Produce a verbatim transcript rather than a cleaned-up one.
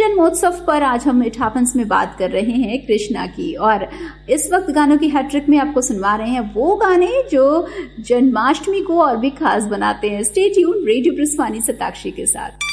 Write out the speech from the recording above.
मिलन महोत्सव पर आज हम मीठापन्स में बात कर रहे हैं कृष्णा की, और इस वक्त गानों की हैट्रिक में आपको सुनवा रहे हैं वो गाने जो जन्माष्टमी को और भी खास बनाते हैं। स्टे ट्यून्ड, रेडियो ब्रिस्वानी सताक्षी के साथ।